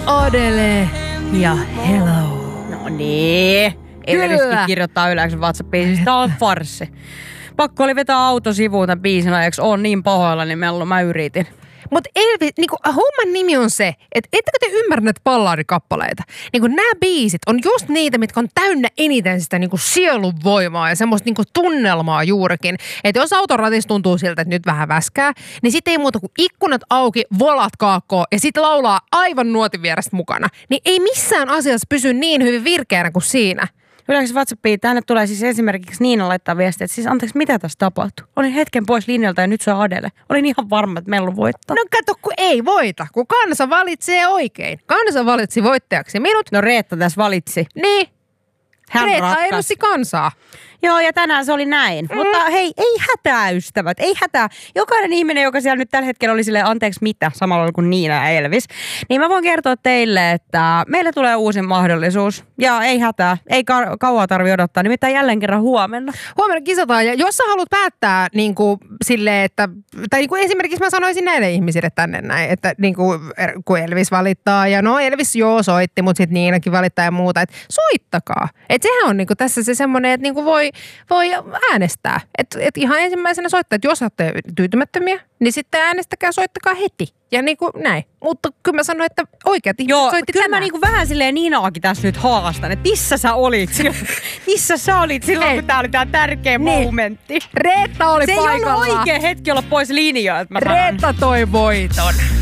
Adele ja Hello. No niin. Elviskin kirjoittaa yleensä WhatsAppiin. Siis tää on farssi. Pakko oli vetää auto sivuun tämän biisin ajaksi. Oon niin pahoilla, niin mä yritin. Mutta Elvis, niinku, homman nimi on se, että ettekö te ymmärrä näitä balladikappaleita? Niinku, nämä biisit on just niitä, mitkä on täynnä eniten sitä niinku sielun voimaa ja semmoista niinku tunnelmaa juurikin. Että jos auton ratissa tuntuu siltä, että nyt vähän väskää, niin sitten ei muuta kuin ikkunat auki, volat kaakkoon ja sitten laulaa aivan nuotin vierestä mukana. Niin ei missään asiassa pysy niin hyvin virkeänä kuin siinä. Yleensä WhatsAppiin tänne tulee siis esimerkiksi Niina laittaa viestiä, että siis anteeksi, mitä tässä tapahtui? Olin hetken pois linjalta ja nyt se on Adele. Olin ihan varma, että Mellu voittaa. No kato, kun ei voita, kun kansa valitsee oikein. Kansa valitsi voittajaksi minut. No Reetta tässä valitsi. Niin. Hän Reetta ratkaisi. edusti kansaa. Joo, ja tänään se oli näin. Mutta hei, ei hätää ystävät, ei hätää. Jokainen ihminen, joka siellä nyt tällä hetkellä oli silleen anteeksi mitä, samalla kuin Niina ja Elvis, niin mä voin kertoa teille, että meille tulee uusi mahdollisuus. Ja ei hätää, ei kauaa tarvitse odottaa, nimittäin jälleen kerran huomenna. Huomenna kisataan, ja jos sä haluat päättää niin kuin silleen, että, tai niin kuin esimerkiksi mä sanoisin näille ihmisille tänne näin, että niin kuin, kun Elvis valittaa, ja no Elvis joo soitti, mutta sitten Niinakin valittaa ja muuta, että soittakaa. Että sehän on niin kuin tässä se semmoinen, että niin kuin voi äänestää. Että ihan ensimmäisenä soittaa, että jos olette tyytymättömiä, niin sitten äänestäkää, soittakaa heti. Ja niin kuin näin. Mutta kyllä mä sanoin, että oikeat ihmiset soitti kyllä tänään. mä niin kuin vähän silleen Niinaakin tässä nyt haastan, että missä sä olit silloin, kun tää oli tää tärkeä momentti. Reetta oli se paikalla. Se ei ollut oikea hetki olla pois linjoilta. Reetta toi voiton.